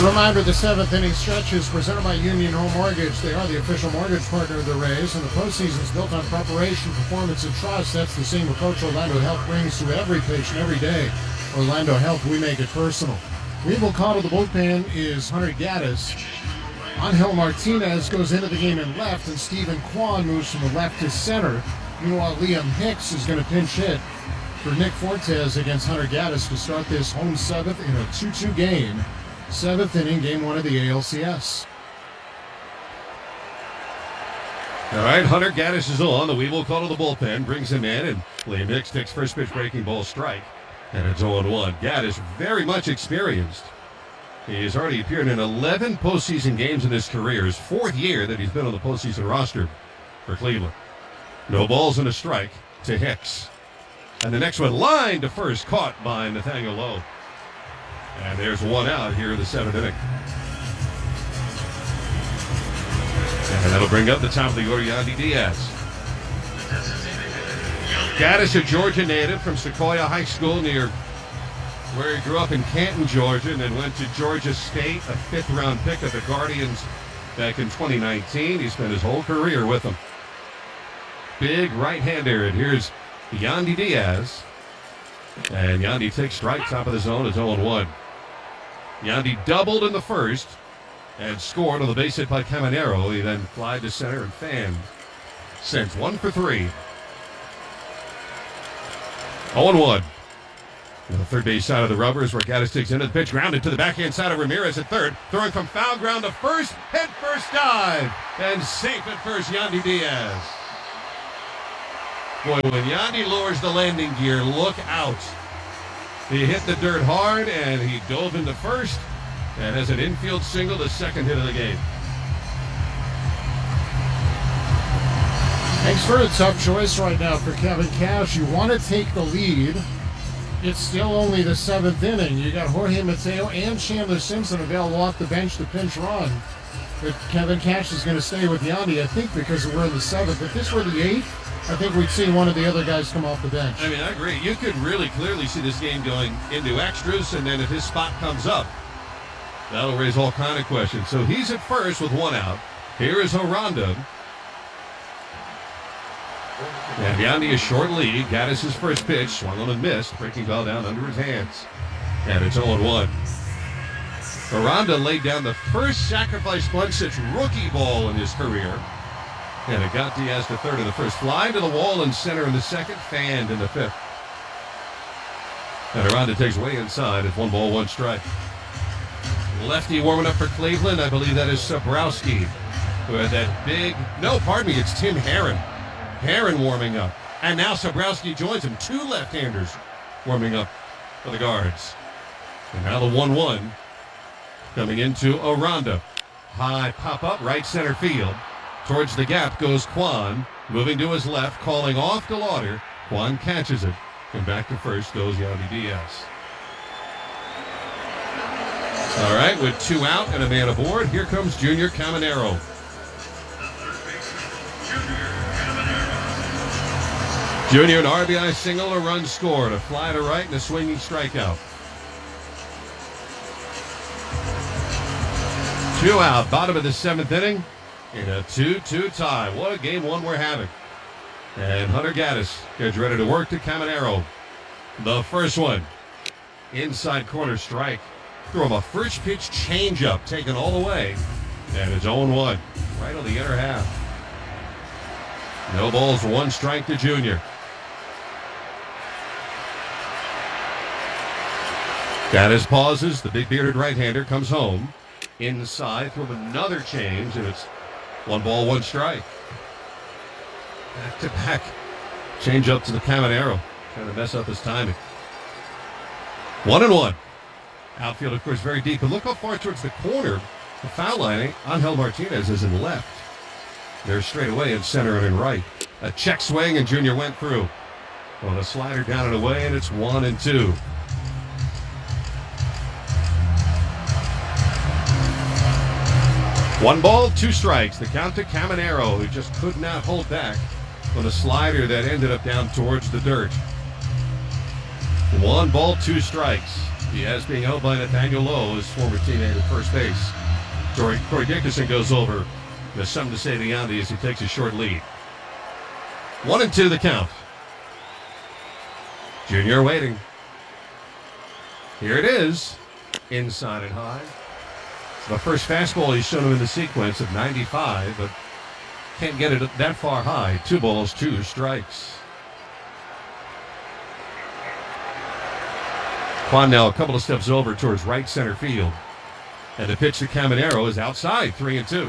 Reminder, the seventh inning stretch is presented by Union Home Mortgage. They are the official mortgage partner of the Rays, and the postseason is built on preparation, performance, and trust. That's the same approach Orlando Health brings to every patient every day. Orlando Health, we make it personal. Weevil call to the bullpen is Hunter Gaddis. Angel Martinez goes into the game in left, and Stephen Kwan moves from the left to center. Meanwhile, Liam Hicks is going to pinch hit for Nick Fortes against Hunter Gaddis to start this home seventh in a 2-2 game. Seventh inning, game one of the ALCS. All right, Hunter Gaddis is on. The Weevil call to the bullpen, brings him in, and Liam Hicks takes first pitch breaking ball strike. And it's 0-1. Gaddis very much experienced. He's already appeared in 11 postseason games in his career. His fourth year that he's been on the postseason roster for Cleveland. No balls and a strike to Hicks. And the next one, line to first, caught by Nathaniel Lowe. And there's one out here in the seventh inning. And that'll bring up the top of the order, Yandy Diaz. Gaddis, a Georgia native from Sequoia High School near where he grew up in Canton, Georgia, and then went to Georgia State, a fifth-round pick of the Guardians back in 2019. He spent his whole career with them. Big right-hander, and here's Yandy Diaz. And Yandy takes strike, top of the zone. It's 0-1. Yandy doubled in the first and scored on the base hit by Caminero. He then flied to center and fanned. Sent 1 for 3. 0-1. On the third base side of the rubber is where Gaddis takes into the pitch, grounded to the backhand side of Ramirez at third. Throwing from foul ground to first, head first dive, and safe at first, Yandy Diaz. Boy, when Yandy lowers the landing gear, look out. He hit the dirt hard, and he dove into first, and as an infield single, the second hit of the game. Thanks for a tough choice right now for Kevin Cash. You want to take the lead. It's still only the seventh inning. You got Jorge Mateo and Chandler Simpson available off the bench to pinch run. But Kevin Cash is going to stay with Yandy, I think, because we're in the seventh. If this were the eighth, I think we'd see one of the other guys come off the bench. I mean, I agree. You could really clearly see this game going into extras, and then if his spot comes up, that'll raise all kind of questions. So he's at first with one out. Here is Aranda. And Yandy a short lead. Gaddis his first pitch, swung on and missed. Breaking ball down under his hands. And it's 0-1. Aranda laid down the first sacrifice bunt since rookie ball in his career. And it got Diaz to third in the first. Fly to the wall and center in the second. Fanned in the fifth. And Aranda takes way inside. It's 1 ball, 1 strike. Lefty warming up for Cleveland. I believe that is Sabrowski. Who had that big... No, pardon me. It's Tim Herron. Herron warming up. And now Sabrowski joins him. 2 left-handers warming up for the Guards. And now the 1-1 coming into Aranda. High pop-up, right center field. Towards the gap goes Kwan. Moving to his left, calling off to Lauder. Kwan catches it. And back to first goes Yandy Diaz. All right, with 2 out and a man aboard, here comes Junior Caminero. Junior, an RBI single, a run scored, a fly to right, and a swinging strikeout. 2 out, bottom of the seventh inning, in a 2-2 tie. What a game one we're having. And Hunter Gaddis gets ready to work to Caminero. The first one, inside corner strike. Threw him a first pitch changeup, taken all the way. And it's 0-1, right on the inner half. No balls, 1 strike to Junior. Gaddis pauses. The big bearded right-hander comes home. Inside from another change, and it's 1 ball, 1 strike. Back to back. Change up to the Caminero. Trying to mess up his timing. 1-1. Outfield, of course, very deep. But look how far towards the corner. The foul line, Angel Martinez is in left. They're straight away in center and in right. A check swing, and Junior went through. On a slider down and away, and it's 1-2. One ball, 2 strikes. The count to Caminero, who just could not hold back on a slider that ended up down towards the dirt. 1 ball, 2 strikes. Diaz being held by Nathaniel Lowe, his former teammate at first base. Corey Dickerson goes over. There's something to say to the Yandy as he takes a short lead. 1-2 the count. Junior waiting. Here it is. Inside and high. It's the first fastball he's shown him in the sequence of 95, but can't get it that far high. 2 balls, 2 strikes. Kwan now a couple of steps over towards right center field. And the pitch to Caminero is outside, 3-2.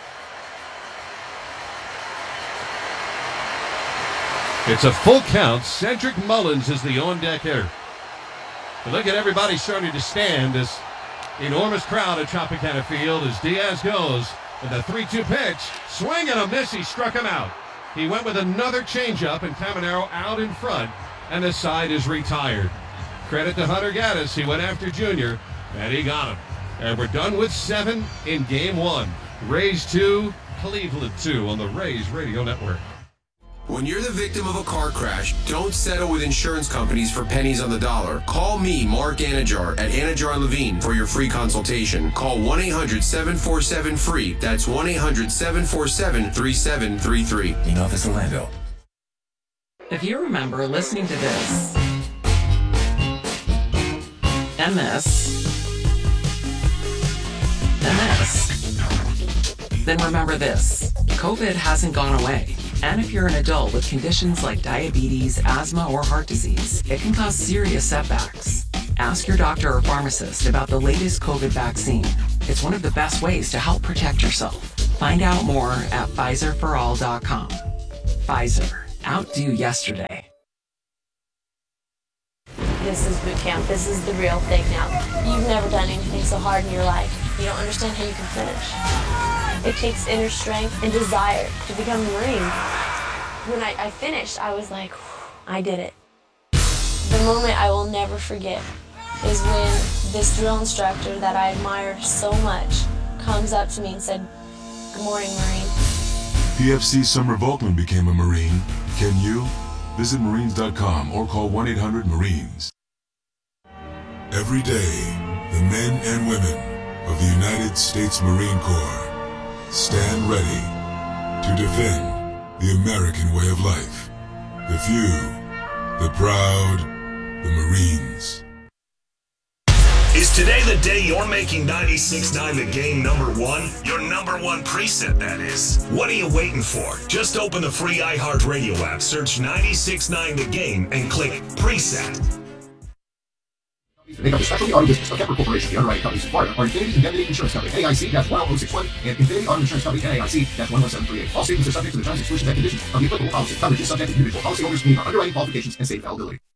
It's a full count. Cedric Mullins is the on-deck hitter. But look at everybody starting to stand. This enormous crowd at Tropicana Field as Diaz goes with a 3-2 pitch. Swing and a miss. He struck him out. He went with another changeup, and Caminero out in front, and the side is retired. Credit to Hunter Gaddis. He went after Junior, and he got him. And we're done with 7 in Game 1. Rays 2, Cleveland 2 on the Rays Radio Network. When you're the victim of a car crash, don't settle with insurance companies for pennies on the dollar. Call me, Mark Anajar, at Anajar Levine for your free consultation. Call 1-800-747-FREE. That's 1-800-747-3733. In Office Orlando. If you remember listening to this, MS, then remember this. COVID hasn't gone away. And if you're an adult with conditions like diabetes, asthma, or heart disease, it can cause serious setbacks. Ask your doctor or pharmacist about the latest COVID vaccine. It's one of the best ways to help protect yourself. Find out more at PfizerForAll.com. Pfizer. Outdo yesterday. This is boot camp. This is the real thing now. You've never done anything so hard in your life. You don't understand how you can finish. It takes inner strength and desire to become a Marine. When I finished, I was like, I did it. The moment I will never forget is when this drill instructor that I admire so much comes up to me and said, "Good morning, Marine." PFC Summer Volkman became a Marine. Can you? Visit Marines.com or call 1-800-MARINES. Every day, the men and women of the United States Marine Corps stand ready to defend the American way of life. The few, the proud, the Marines. Is today the day you're making 96.9 the game #1? Your #1 preset, that is. What are you waiting for? Just open the free iHeartRadio app, search 96.9 the game, and click preset. The name of the specialty auto business of Kemper Corporation, the underwriting companies in Florida, are Infinity Indemnity Insurance Company, NAIC-10061, and Infinity Auto Insurance Company, NAIC-11738. All statements are subject to the terms, exclusions, and conditions of the applicable policy. Coverage is subject to individual policyholders' need for underwriting qualifications and safe availability.